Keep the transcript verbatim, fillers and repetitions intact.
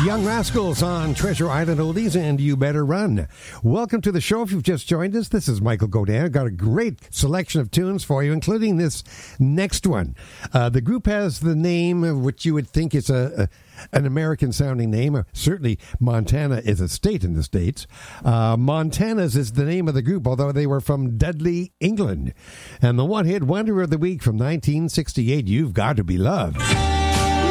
Young Rascals on Treasure Island Oldies and You Better Run. Welcome to the show. If you've just joined us, this is Michael Godin. I've got a great selection of tunes for you, including this next one. Uh, the group has the name of what you would think is a, a an American-sounding name. Uh, certainly, Montana is a state in the States. Uh, Montana's is the name of the group, although they were from Dudley, England. And the one-hit wonder of the week from nineteen sixty-eight, You've Got to Be Loved.